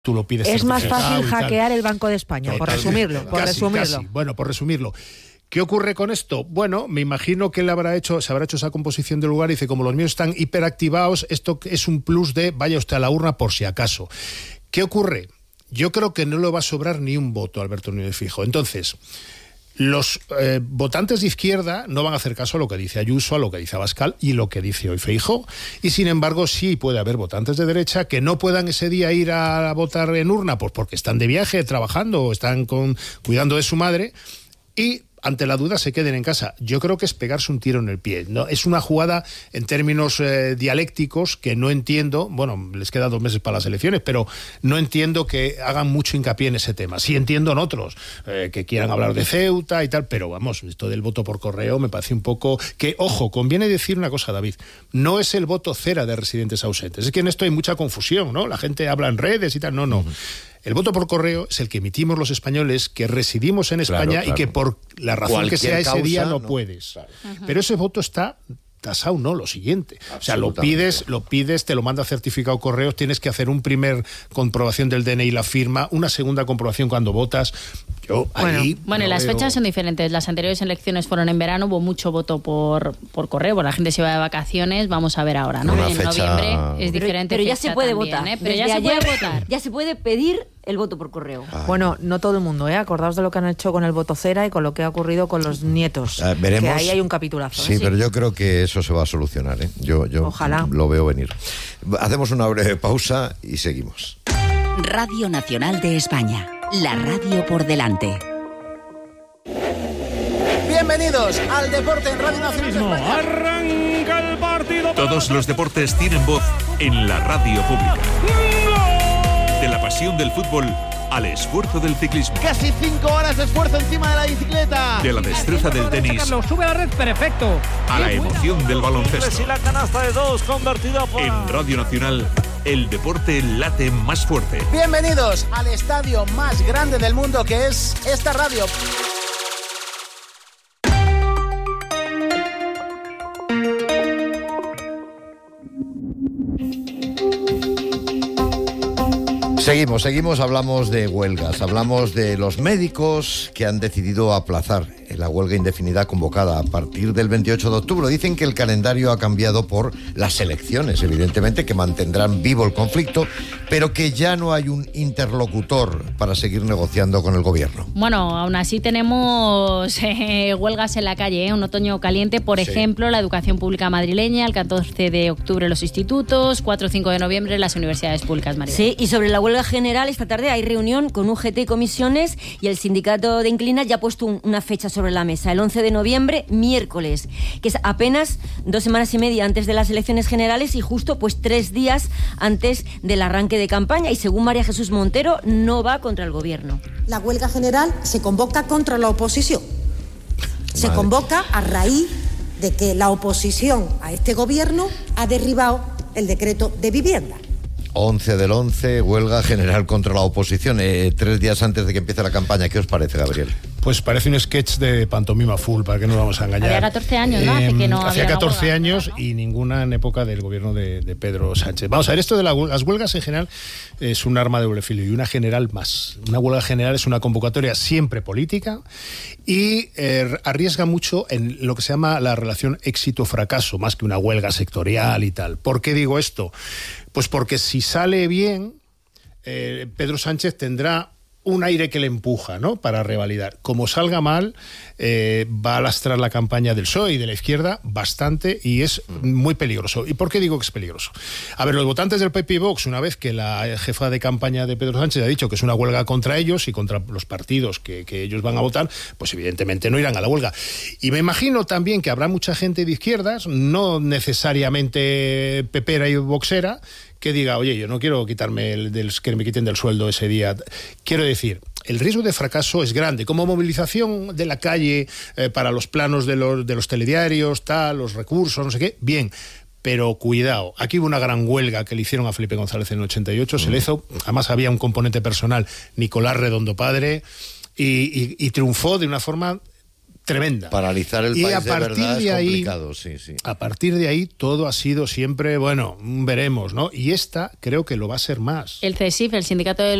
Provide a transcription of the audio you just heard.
tú lo pides. Es más fácil hackear el Banco de España, por resumirlo. Casi. Bueno, por resumirlo. ¿Qué ocurre con esto? Bueno, me imagino que él se habrá hecho esa composición del lugar y dice, como los míos están hiperactivados, esto es un plus de vaya usted a la urna por si acaso. ¿Qué ocurre? Yo creo que no le va a sobrar ni un voto a Alberto Núñez Feijóo. Entonces, los votantes de izquierda no van a hacer caso a lo que dice Ayuso, a lo que dice Abascal y lo que dice hoy Feijóo. Y sin embargo, sí puede haber votantes de derecha que no puedan ese día ir a votar en urna, pues porque están de viaje, trabajando o están cuidando de su madre y ante la duda se queden en casa. Yo creo que es pegarse un tiro en el pie, ¿no? Es una jugada en términos dialécticos que no entiendo. Bueno, les queda 2 meses para las elecciones, pero no entiendo que hagan mucho hincapié en ese tema. Sí entiendo en otros que quieran hablar de Ceuta y tal, pero vamos, esto del voto por correo me parece un poco que, ojo, conviene decir una cosa, David, no es el voto cera de residentes ausentes. Es que en esto hay mucha confusión, ¿no? La gente habla en redes y tal, no. Uh-huh. El voto por correo es el que emitimos los españoles que residimos en España y que por la razón cualquier que sea ese día no puedes. Claro. Uh-huh. Pero ese voto está tasado, no, lo siguiente. O sea, lo pides, te lo manda certificado correos, tienes que hacer un primer comprobación del DNI, la firma, una segunda comprobación cuando votas. Bueno, las fechas son diferentes. Las anteriores elecciones fueron en verano, hubo mucho voto por correo, la gente se iba de vacaciones, vamos a ver ahora, ¿no? En noviembre es diferente. Pero ya se puede votar. Pero ya se puede votar. Ya se puede pedir el voto por correo. Bueno, no todo el mundo, Acordaos de lo que han hecho con el voto cera y con lo que ha ocurrido con los nietos. Veremos. Que ahí hay un capitulazo. Sí, pero yo creo que eso se va a solucionar, Yo Ojalá. Lo veo venir. Hacemos una breve pausa y seguimos. Radio Nacional de España. La radio por delante. Bienvenidos al Deporte en Radio Nacional de España. Arranca el partido. Todos los deportes tienen voz en la radio pública. De la pasión del fútbol al esfuerzo del ciclismo. Casi 5 horas de esfuerzo encima de la bicicleta. De la destreza del tenis. Carlos, sube a la red, perfecto. A la emoción del baloncesto. Y la canasta de 2 convertida por... En Radio Nacional, el deporte late más fuerte. Bienvenidos al estadio más grande del mundo que es esta radio. Seguimos, hablamos de huelgas, hablamos de los médicos que han decidido aplazar la huelga indefinida convocada a partir del 28 de octubre. Dicen que el calendario ha cambiado por las elecciones, evidentemente, que mantendrán vivo el conflicto, pero que ya no hay un interlocutor para seguir negociando con el gobierno. Bueno, aún así tenemos huelgas en la calle, un otoño caliente, por ejemplo, la educación pública madrileña, el 14 de octubre los institutos, 4 o 5 de noviembre las universidades públicas madrileñas. Sí, y sobre la huelga general, esta tarde hay reunión con UGT y comisiones y el sindicato de Inclinas ya ha puesto una fecha sobre la mesa, el 11 de noviembre, miércoles, que es apenas 2 semanas y media antes de las elecciones generales y justo 3 días antes del arranque de campaña, y según María Jesús Montero no va contra el gobierno. La huelga general se convoca contra la oposición. Se convoca a raíz de que la oposición a este gobierno ha derribado el decreto de vivienda. 11 del 11, huelga general contra la oposición, 3 días antes de que empiece la campaña. ¿Qué os parece, Gabriel? Pues parece un sketch de pantomima full, para que no nos vamos a engañar. Había 14 años, ¿no? Hacía 14 años y ninguna en época del gobierno de Pedro Sánchez. Vamos a ver, esto de las huelgas en general es un arma de doble filo y una general más. Una huelga general es una convocatoria siempre política y arriesga mucho en lo que se llama la relación éxito-fracaso, más que una huelga sectorial y tal. ¿Por qué digo esto? Pues porque si sale bien, Pedro Sánchez tendrá un aire que le empuja, ¿no?, para revalidar. Como salga mal, va a lastrar la campaña del PSOE y de la izquierda bastante y es muy peligroso. ¿Y por qué digo que es peligroso? A ver, los votantes del PP y Vox, una vez que la jefa de campaña de Pedro Sánchez ha dicho que es una huelga contra ellos y contra los partidos que ellos van a votar, pues evidentemente no irán a la huelga. Y me imagino también que habrá mucha gente de izquierdas, no necesariamente pepera y boxera, que diga, oye, yo no quiero quitarme que me quiten del sueldo ese día. Quiero decir, el riesgo de fracaso es grande. Como movilización de la calle para los planos de los telediarios, los recursos, no sé qué, bien. Pero cuidado, aquí hubo una gran huelga que le hicieron a Felipe González en el 88, se le hizo, además había un componente personal, Nicolás Redondo padre, y triunfó de una forma tremenda. Paralizar el y país a de partir verdad de es ahí, complicado, sí. A partir de ahí todo ha sido siempre, bueno, veremos, ¿no? Y esta creo que lo va a ser más. El CSIF, el sindicato de